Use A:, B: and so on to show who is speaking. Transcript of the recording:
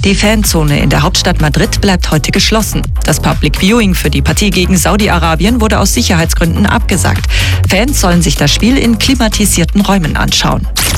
A: Die Fanzone in der Hauptstadt Madrid bleibt heute geschlossen. Das Public Viewing für die Partie gegen Saudi-Arabien wurde aus Sicherheitsgründen abgesagt. Fans sollen sich das Spiel in klimatisierten Räumen anschauen.